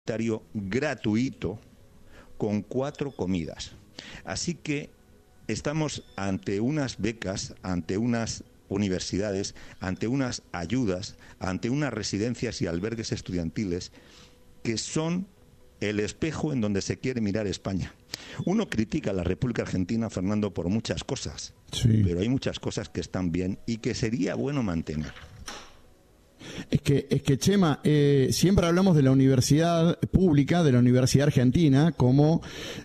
gratuito con 4 comidas. Así que estamos ante unas becas, ante unas universidades, ante unas ayudas, ante unas residencias y albergues estudiantiles que son el espejo en donde se quiere mirar España. Uno critica a la República Argentina, Fernando, por muchas cosas, sí, pero hay muchas cosas que están bien y que sería bueno mantener. Es que Chema, siempre hablamos de la universidad pública, de la Universidad Argentina, como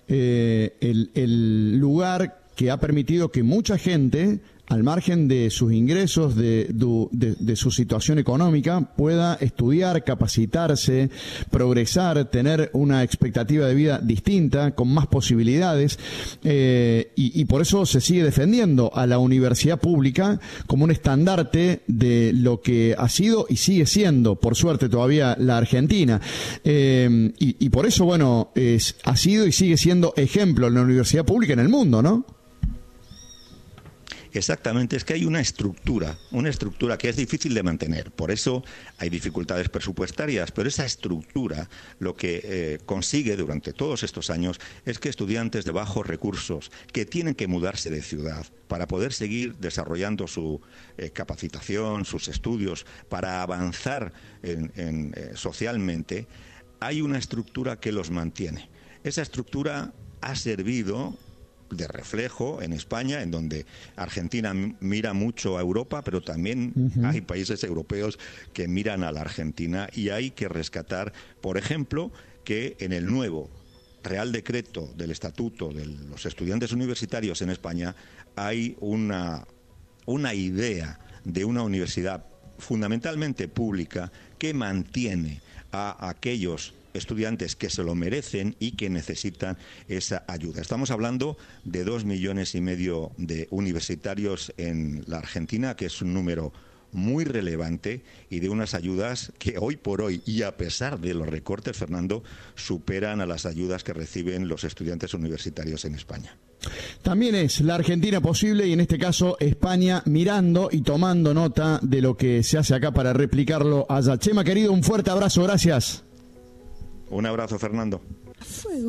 el lugar que ha permitido que mucha gente, al margen de sus ingresos, de su situación económica, pueda estudiar, capacitarse, progresar, tener una expectativa de vida distinta, con más posibilidades, y por eso se sigue defendiendo a la universidad pública como un estandarte de lo que ha sido y sigue siendo, por suerte todavía, la Argentina. Y por eso, bueno, ha sido y sigue siendo ejemplo la universidad pública en el mundo, ¿no? Exactamente, es que hay una estructura que es difícil de mantener, por eso hay dificultades presupuestarias, pero esa estructura lo que consigue durante todos estos años es que estudiantes de bajos recursos que tienen que mudarse de ciudad para poder seguir desarrollando su capacitación, sus estudios, para avanzar socialmente, hay una estructura que los mantiene. Esa estructura ha servido de reflejo en España, en donde Argentina mira mucho a Europa, pero también hay países europeos que miran a la Argentina, y hay que rescatar, por ejemplo, que en el nuevo Real Decreto del Estatuto de los Estudiantes Universitarios en España hay una idea de una universidad fundamentalmente pública que mantiene a aquellos estudiantes que se lo merecen y que necesitan esa ayuda. Estamos hablando de 2,5 millones de universitarios en la Argentina, que es un número muy relevante, y de unas ayudas que hoy por hoy, y a pesar de los recortes, Fernando, superan a las ayudas que reciben los estudiantes universitarios en España. También es la Argentina posible, y en este caso España mirando y tomando nota de lo que se hace acá para replicarlo allá. Chema, querido, un fuerte abrazo, gracias. Un abrazo, Fernando.